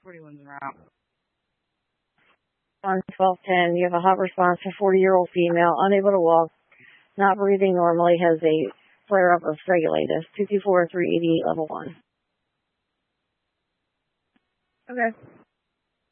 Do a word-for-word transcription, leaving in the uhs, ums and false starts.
forty-one's en route. On twelve ten, you have a hot response for forty-year-old female, unable to walk, not breathing normally, has a flare-up of cellulitis. two two four, three eighty-eight, level one. Okay.